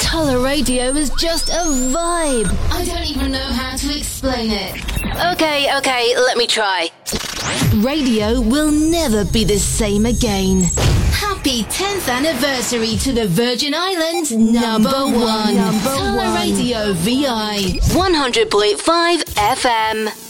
Toller Radio is just a vibe. I don't even know how to explain it. Okay, let me try. Radio will never be the same again. Happy 10th anniversary to the Virgin Islands number one. Toller Radio VI 100.5 FM.